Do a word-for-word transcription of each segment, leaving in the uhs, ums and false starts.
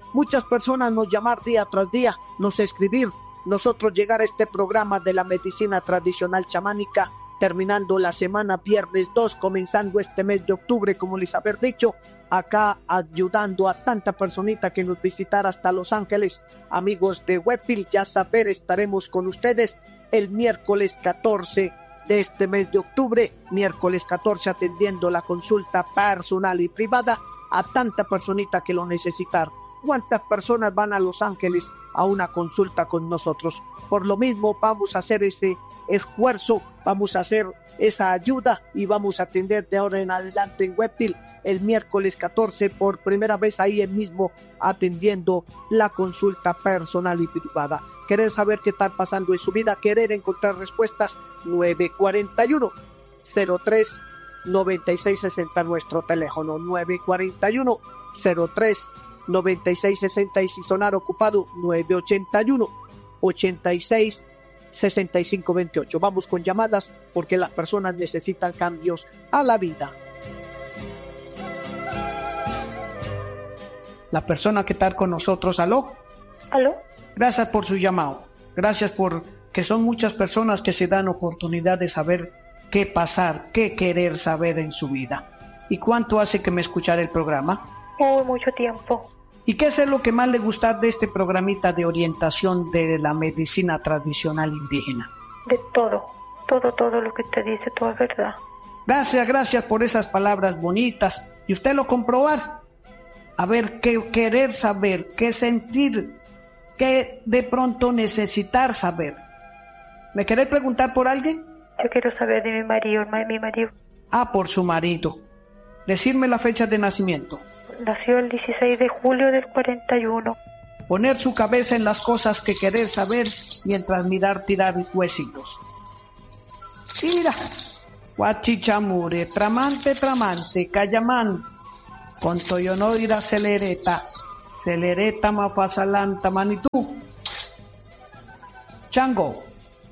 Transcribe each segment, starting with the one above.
Muchas personas nos llamar día tras día, nos escribir, nosotros llegar a este programa de la medicina tradicional chamánica, terminando la semana viernes dos, comenzando este mes de octubre, como les haber dicho, acá ayudando a tanta personita que nos visitara hasta Los Ángeles. Amigos de Webfield, ya saber, estaremos con ustedes el miércoles catorce de este mes de octubre, miércoles catorce, atendiendo la consulta personal y privada a tanta personita que lo necesitar. ¿Cuántas personas van a Los Ángeles a una consulta con nosotros? Por lo mismo vamos a hacer ese esfuerzo, vamos a hacer esa ayuda y vamos a atender de ahora en adelante en Webfield el miércoles catorce, por primera vez ahí mismo atendiendo la consulta personal y privada. ¿Querer saber qué está pasando en su vida? ¿Querer encontrar respuestas? nueve cuatro uno, cero tres, nueve seis seis cero, nuestro teléfono nueve cuatro uno, cero tres, nueve seis seis cero, y si sonar ocupado nueve ocho uno, ocho seis, seis cinco dos ocho. Vamos con llamadas porque las personas necesitan cambios a la vida. La persona que está con nosotros, ¿aló? ¿Aló? Gracias por su llamado. Gracias por que son muchas personas que se dan oportunidad de saber qué pasar, qué querer saber en su vida. ¿Y cuánto hace que me escuchara el programa? Oh, mucho tiempo. ¿Y qué es lo que más le gusta de este programita de orientación de la medicina tradicional indígena? De todo, todo, todo lo que usted dice, todo es verdad. Gracias, gracias por esas palabras bonitas. ¿Y usted lo comprobar? A ver, qué querer saber, qué sentir, qué de pronto necesitar saber. ¿Me querés preguntar por alguien? Yo quiero saber de mi marido, de mi marido. Ah, por su marido. Decirme la fecha de nacimiento. Nació el dieciséis de julio del cuarenta y uno. Poner su cabeza en las cosas que querer saber mientras mirar tirar huesillos. Mira, guachichamure, tramante, tramante, cayamán, con toyonoira celereta, celereta mafasalanta manitú. Chango,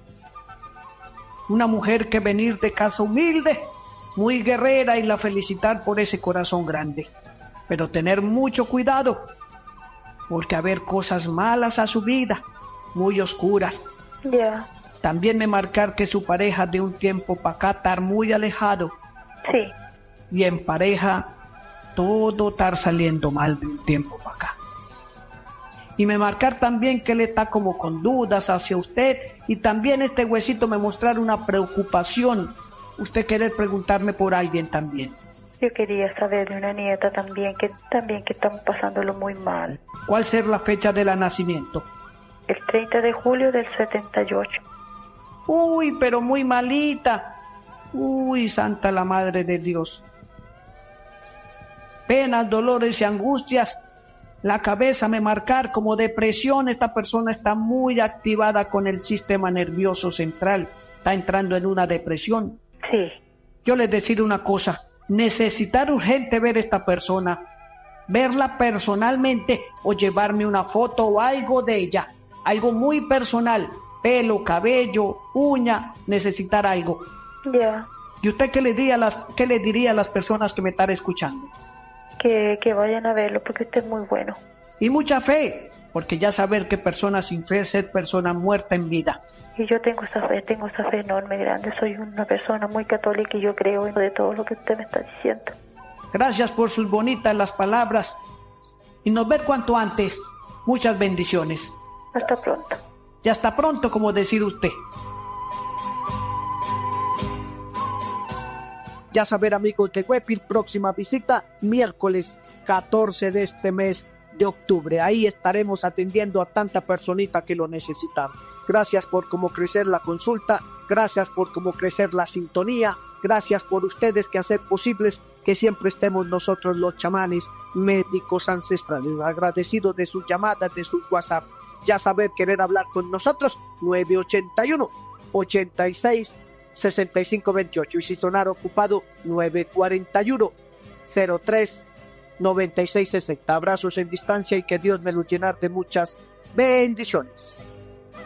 una mujer que venir de casa humilde, muy guerrera y la felicitar por ese corazón grande. Pero tener mucho cuidado, porque haber cosas malas a su vida, muy oscuras. Ya. Yeah. También me marcar que su pareja de un tiempo para acá estar muy alejado. Sí. Y en pareja todo estar saliendo mal de un tiempo para acá. Y me marcar también que él está como con dudas hacia usted, y también este huesito me mostrar una preocupación. Usted querer preguntarme por alguien también. Yo quería saber de una nieta también que también que estamos pasándolo muy mal. ¿Cuál ser la fecha de la nacimiento? El treinta de julio del setenta y ocho. Uy, pero muy malita. Uy, santa la madre de Dios. Penas, dolores y angustias. La cabeza me marcar como depresión. Esta persona está muy activada con el sistema nervioso central. Está entrando en una depresión. Sí. Yo les decir una cosa. Necesitar urgente ver a esta persona, verla personalmente o llevarme una foto o algo de ella, algo muy personal, pelo, cabello, uña, necesitar algo. Ya. Yeah. ¿Y usted qué le diría a las, qué le diría a las personas que me están escuchando? Que, que vayan a verlo porque usted es muy bueno. Y mucha fe, porque ya saber que persona sin fe es ser persona muerta en vida. Y yo tengo esa fe, tengo esa fe enorme, grande. Soy una persona muy católica y yo creo en de todo lo que usted me está diciendo. Gracias por sus bonitas las palabras. Y nos ver cuanto antes. Muchas bendiciones. Hasta pronto. Y hasta pronto, como decir usted. Ya saber, amigos de Webfield, próxima visita miércoles catorce de este mes de octubre. Ahí estaremos atendiendo a tanta personita que lo necesitan. Gracias por cómo crecer la consulta, gracias por cómo crecer la sintonía, gracias por ustedes que hacen posibles que siempre estemos nosotros los chamanes médicos ancestrales. Agradecido de sus llamadas, de su WhatsApp. Ya saber, querer hablar con nosotros, nueve ocho uno, ocho seis, seis cinco dos ocho, y si sonar ocupado, nueve cuatro uno, cero tres, nueve seis sesenta. Abrazos en distancia y que Dios me lo llenar de muchas bendiciones.